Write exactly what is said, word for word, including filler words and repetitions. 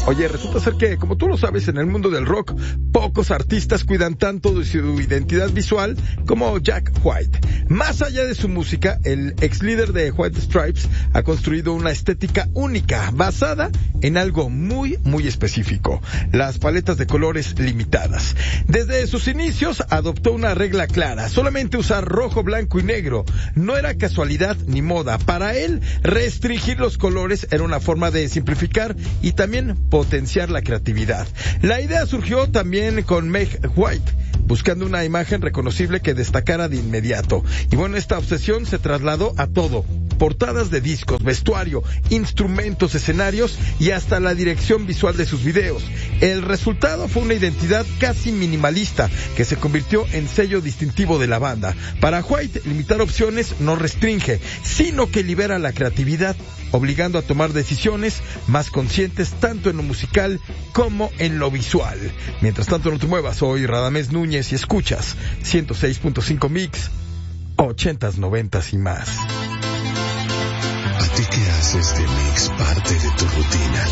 Oye, resulta ser que, como tú lo sabes, en el mundo del rock, pocos artistas cuidan tanto de su identidad visual como Jack White. Más allá de su música, el ex líder de White Stripes ha construido una estética única, basada en algo muy, muy específico: las paletas de colores limitadas. Desde sus inicios adoptó una regla clara: solamente usar rojo, blanco y negro. No era casualidad ni moda. Para él, restringir los colores era una forma de simplificar y también potenciar la creatividad. La idea surgió también con Meg White, buscando una imagen reconocible que destacara de inmediato. Y bueno, esta obsesión se trasladó a todo: portadas de discos, vestuario, instrumentos, escenarios y hasta la dirección visual de sus videos. El resultado fue una identidad casi minimalista que se convirtió en sello distintivo de la banda. Para White, limitar opciones no restringe, sino que libera la creatividad, obligando a tomar decisiones más conscientes tanto en lo musical como en lo visual. Mientras tanto, no te muevas. Soy Radamés Núñez y escuchas ciento seis punto cinco Mix, ochentas, noventas y más. ¿A ti qué haces de Mix parte de tu rutina?